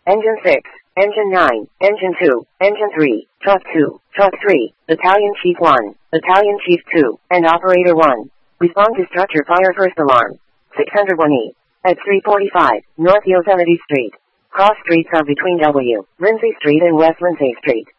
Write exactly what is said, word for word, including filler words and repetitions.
Engine six, Engine nine, Engine two, Engine three, Truck two, Truck three, Battalion Chief one, Battalion Chief two, and Operator one. Respond to structure fire first alarm. six oh one E. At three forty-five, North Yosemite Street. Cross streets are between W. Lindsay Street and West Lindsay Street.